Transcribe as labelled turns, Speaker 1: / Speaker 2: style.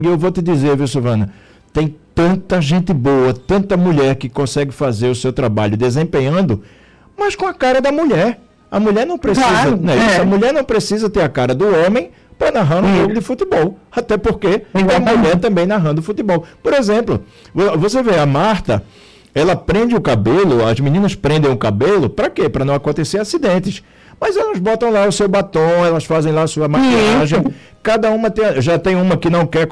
Speaker 1: E eu vou te dizer, viu, Silvana, tem tanta gente boa, tanta mulher que consegue fazer o seu trabalho desempenhando, mas com a cara da mulher. A mulher não precisa,
Speaker 2: Claro,
Speaker 1: A mulher não precisa ter a cara do homem para narrar um jogo de futebol. Até porque é a mulher também narrando futebol. Por exemplo, você vê a Marta, ela prende o cabelo, as meninas prendem o cabelo, para quê? Para não acontecer acidentes. Mas elas botam lá o seu batom, elas fazem lá a sua maquiagem. Cada uma já tem uma que não quer